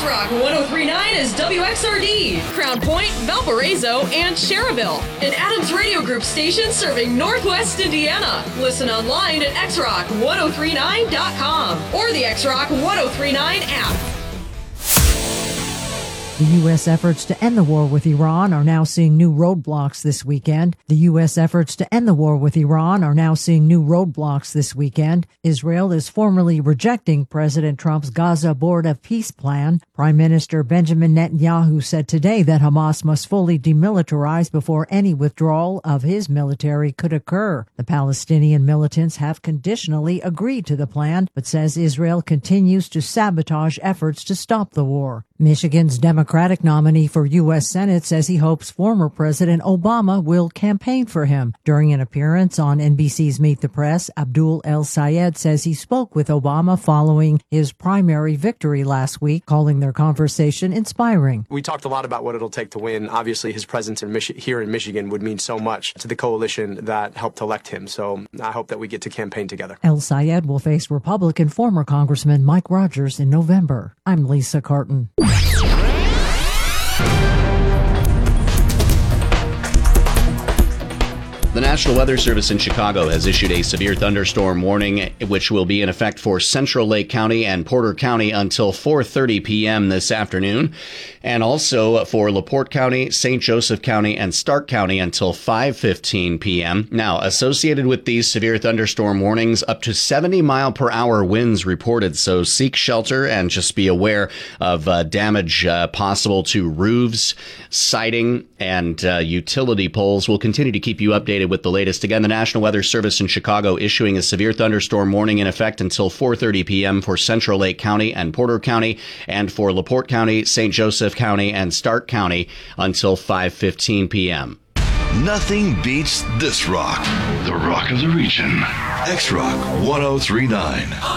X-Rock 103.9 is WXRD, Crown Point, Valparaiso, and Cherryville. An Adams Radio Group station serving Northwest Indiana. Listen online at xrock1039.com or the X-Rock 1039 app. The U.S. efforts to end the war with Iran are now seeing new roadblocks this weekend. Israel is formally rejecting President Trump's Gaza Board of Peace plan. Prime Minister Benjamin Netanyahu said today that Hamas must fully demilitarize before any withdrawal of his military could occur. The Palestinian militants have conditionally agreed to the plan, but says Israel continues to sabotage efforts to stop the war. Michigan's Democratic nominee for U.S. Senate says he hopes former President Obama will campaign for him. During an appearance on NBC's Meet the Press, Abdul El Sayed says he spoke with Obama following his primary victory last week, calling their conversation inspiring. We talked a lot about what it'll take to win. Obviously, his presence here in Michigan would mean so much to the coalition that helped elect him. So I hope that we get to campaign together. El Sayed will face Republican former Congressman Mike Rogers in November. I'm Lisa Carton. The National Weather Service in Chicago has issued a severe thunderstorm warning, which will be in effect for Central Lake County and Porter County until 4:30 p.m. this afternoon, and also for LaPorte County, St. Joseph County, and Stark County until 5:15 p.m. Now, associated with these severe thunderstorm warnings, up to 70-mile-per-hour winds reported, so seek shelter and just be aware of damage possible to roofs, siding, and utility poles. We'll continue to keep you updated with the latest. Again, the National Weather Service in Chicago issuing a severe thunderstorm warning in effect until 4:30 p.m. for Central Lake County and Porter County, and for LaPorte County, St. Joseph County, and Stark County until 5:15 p.m. Nothing beats this rock. The rock of the region. X-Rock 1039.